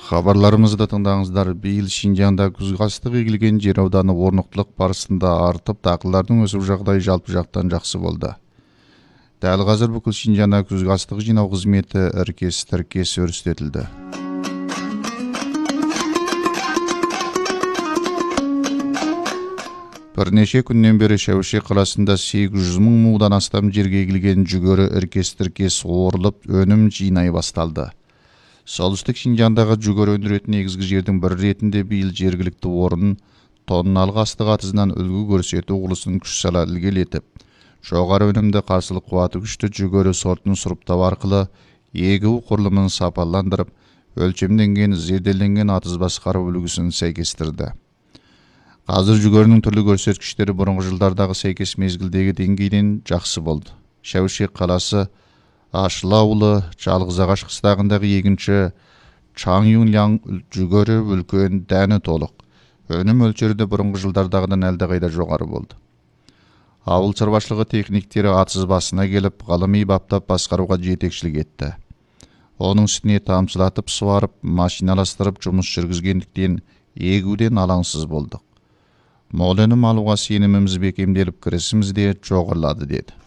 Хабарларымызды тыңдаңыздар. Бейіл Шинжаңда күзгі астық егілген жер ауданы орнықтылық барысында артып, дақылдардың өсіп жағдайы жалпы жақтан жақсы болды. Дәл қазір бүкіл Шинжаңда күзгі астық жинау қызметі іркес-тіркес өрістетілді. Бірнеше күннен бері Шәуше қаласында 800 мың мудан астам жерге егілген жүгері іркес-тіркес орылып, өнім жинай басталды. Солтүстік Шинжаңдағы жүгері өндіретін негізгі жердің бір ретінде биыл жергілікті орын тонналық астық атызынан үлгі көрсету құрылысын күш сала ілгерілетіп, жоғары өнімді қарсылық қуаты күшті жүгері сортын сұрыптау арқылы егу құрылымын сапаландырып, өлшемленген, зерделенген атыз басқару үлгісін сәйкестірді. Қазір жүгерінің түрлі көрсеткіштері бұрынғы жылдардағы сәйкес мезгілдегі деңгейден жақсы болды. Шәуше қаласы Ашыл ауылы Жалғызағаш қыстағындағы егінші Чаңюнляң жүгері үлкен, дәні толық. Өнім мөлшері де бұрынғы жылдардағыдан әлдеқайда жоғары болды. Ауыл шаруашылығы техниктері атыз басына келіп, ғылыми баптап басқаруға жетекшілік етті. Оның үстіне тамшылатып, суарып, машиналастырып жұмыс жүргізгендіктен егуден алаңсыз болдық. Мол өнім алуға сеніміміз бекемделіп, кірісіміз де жоғарылады деді.